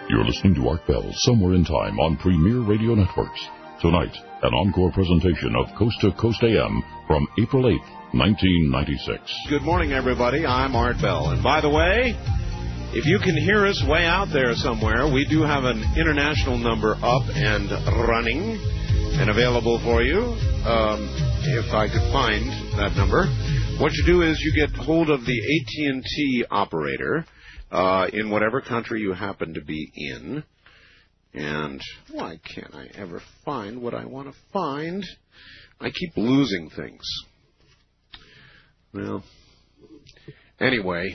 You're listening to Art Bell, Somewhere in Time on Premier Radio Networks. Tonight, an encore presentation of Coast to Coast AM from April 8th, 1996. Good morning, everybody. I'm Art Bell. And by the way, if you can hear us way out there somewhere, we do have an international number up and running and available for you. If I could find that number. What you do is you get hold of the AT&T operator in whatever country you happen to be in. And why can't I ever find what I want to find? I keep losing things. Well, anyway,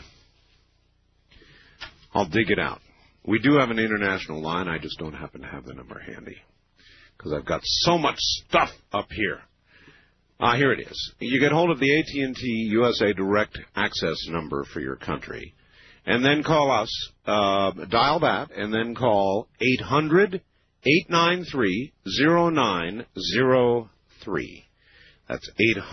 I'll dig it out. We do have an international line. I just don't happen to have the number handy because I've got so much stuff up here. Here it is. You get hold of the AT&T USA Direct Access number for your country, and then call us, dial that, and then call 800-893-0903. That's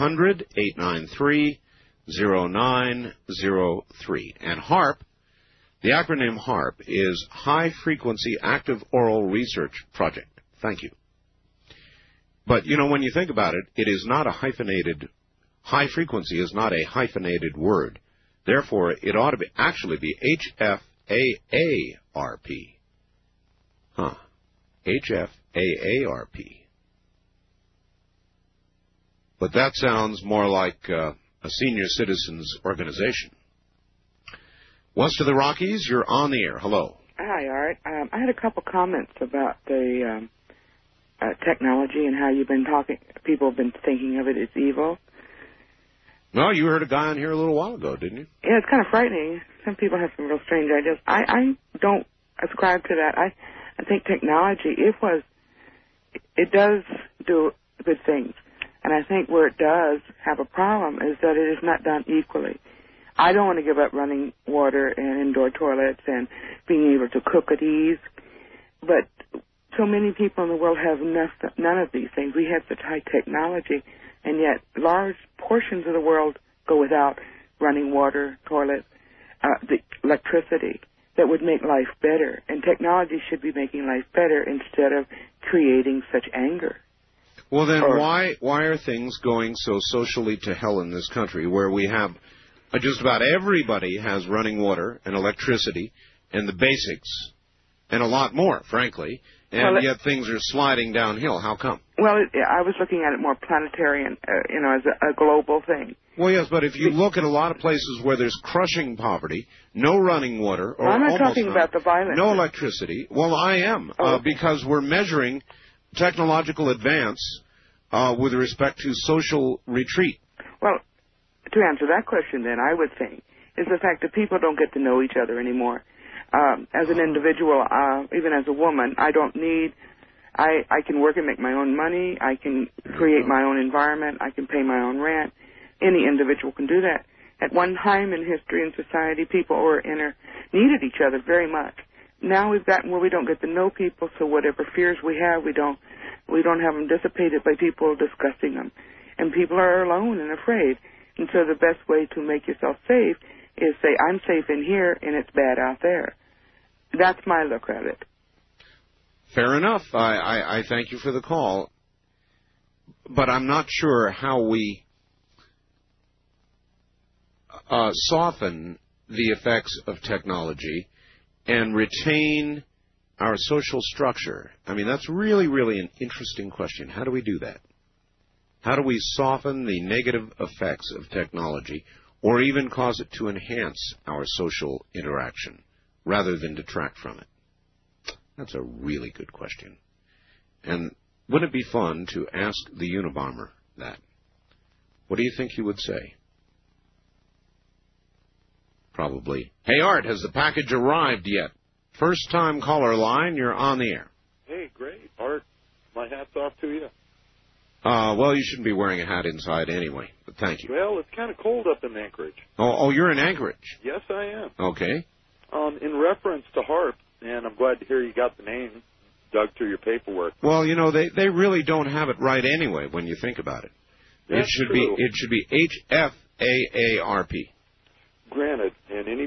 800-893-0903. And HARP, the acronym HARP, is High Frequency Active Oral Research Project. Thank you. But, you know, when you think about it, it is not a hyphenated, high frequency is not a hyphenated word. Therefore, it ought to be actually be HFAARP. HFAARP. But that sounds more like a senior citizens organization. West of the Rockies, you're on the air. Hello. Hi, Art. I had a couple comments about the technology and how you've been talking. People have been thinking of it as evil. No, you heard a guy on here a little while ago, didn't you? Yeah, it's kind of frightening. Some people have some real strange ideas. I don't ascribe to that. I think technology, it does do good things. And I think where it does have a problem is that it is not done equally. I don't want to give up running water and indoor toilets and being able to cook at ease. But so many people in the world have none of these things. We have such high technology, and yet large portions of the world go without running water, toilets, the electricity that would make life better. And technology should be making life better instead of creating such anger. Well, then why are things going so socially to hell in this country where we have just about everybody has running water and electricity and the basics and a lot more, frankly, and yet things are sliding downhill? How come? Well, I was looking at it more planetary and, as a global thing. Well, yes, but if you look at a lot of places where there's crushing poverty, no running water, or I'm not almost talking about the violence. No electricity. Well, I am, because we're measuring technological advance with respect to social retreat. Well, to answer that question, then, I would think, is the fact that people don't get to know each other anymore. As an individual, even as a woman, I can work and make my own money. I can create my own environment. I can pay my own rent. Any individual can do that. At one time in history and society, people needed each other very much. Now we've gotten where we don't get to know people, so whatever fears we have, we don't have them dissipated by people discussing them. And people are alone and afraid. And so the best way to make yourself safe is say, I'm safe in here and it's bad out there. That's my look at it. Fair enough. I thank you for the call. But I'm not sure how we soften the effects of technology and retain our social structure. I mean, that's really, really an interesting question. How do we do that? How do we soften the negative effects of technology or even cause it to enhance our social interaction rather than detract from it? That's a really good question. And wouldn't it be fun to ask the Unabomber that? What do you think he would say? Probably, hey, Art, has the package arrived yet? First-time caller line, you're on the air. Hey, great. Art, my hat's off to you. Well, you shouldn't be wearing a hat inside anyway, but thank you. Well, it's kind of cold up in Anchorage. Oh, you're in Anchorage? Yes, I am. Okay. In reference to HARP, and I'm glad to hear you got the name, dug through your paperwork. Well, you know, they really don't have it right anyway when you think about it. That's it should be HFAARP. Granted, and any